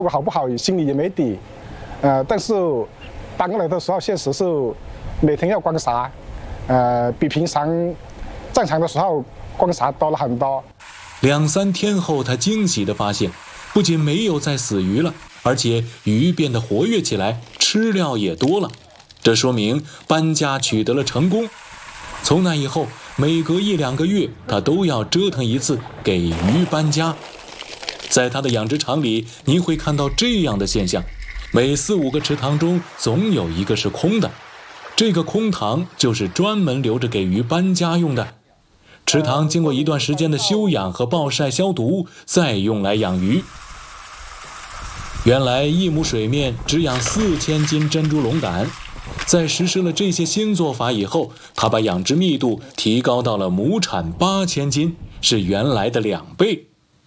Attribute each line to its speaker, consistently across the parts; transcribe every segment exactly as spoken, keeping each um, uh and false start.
Speaker 1: 果好不好心里也没底。呃，但是搬过来的时候，确实是每天要观察，呃，比平常正常的时候观察多了很多。
Speaker 2: 两三天后，他惊喜地发现，不仅没有再死鱼了，而且鱼变得活跃起来，吃料也多了。这说明搬家取得了成功。从那以后，每隔一两个月，他都要折腾一次给鱼搬家。在他的养殖场里，你会看到这样的现象：每四五个池塘中总有一个是空的，这个空塘就是专门留着给鱼搬家用的。池塘经过一段时间的休养和暴晒消毒，再用来养鱼。原来一亩水面只养四千斤珍珠龙胆，在实施了这些新做法以后，他把养殖密度提高到了亩产八千斤，是原来的两倍。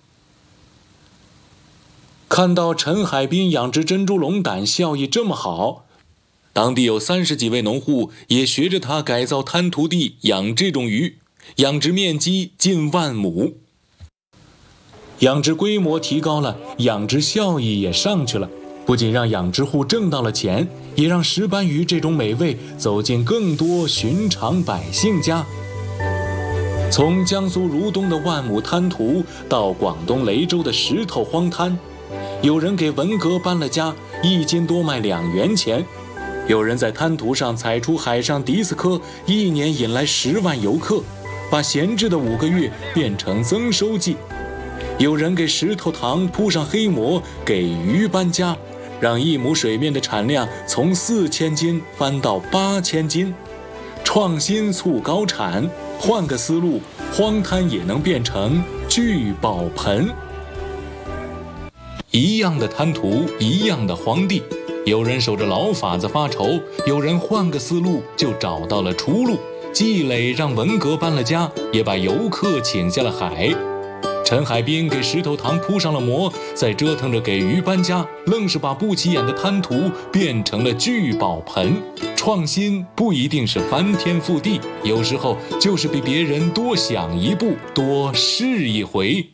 Speaker 2: 看到陈海滨养殖珍珠龙胆效益这么好，当地有三十几位农户也学着他改造滩涂地养这种鱼，养殖面积近万亩。养殖规模提高了，养殖效益也上去了，不仅让养殖户挣到了钱，也让石斑鱼这种美味走进更多寻常百姓家。从江苏如东的万亩滩涂到广东雷州的石头荒滩，有人给文革搬了家，一斤多卖两元钱；有人在滩涂上采出海上迪斯科，一年引来十万游客，把闲置的五个月变成增收季；有人给石头塘铺上黑膜，给鱼搬家，让一亩水面的产量从四千斤翻到八千斤。创新促高产，换个思路，荒滩也能变成聚宝盆。一样的滩涂，一样的荒地，有人守着老法子发愁，有人换个思路就找到了出路。积累让文革搬了家，也把游客请下了海。陈海滨给石头塘铺上了膜，再折腾着给鱼搬家，愣是把不起眼的滩涂变成了聚宝盆。创新不一定是翻天覆地，有时候就是比别人多想一步，多试一回。